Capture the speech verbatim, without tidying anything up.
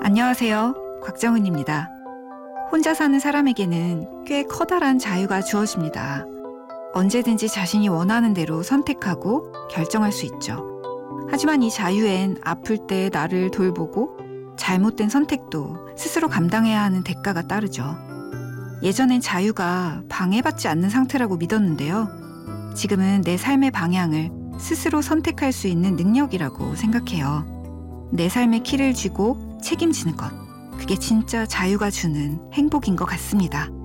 안녕하세요. 곽정은입니다. 혼자 사는 사람에게는 꽤 커다란 자유가 주어집니다. 언제든지 자신이 원하는 대로 선택하고 결정할 수 있죠. 하지만 이 자유엔 아플 때 나를 돌보고 잘못된 선택도 스스로 감당해야 하는 대가가 따르죠. 예전엔 자유가 방해받지 않는 상태라고 믿었는데요. 지금은 내 삶의 방향을 스스로 선택할 수 있는 능력이라고 생각해요. 내 삶의 키를 쥐고 책임지는 것, 그게 진짜 자유가 주는 행복인 것 같습니다.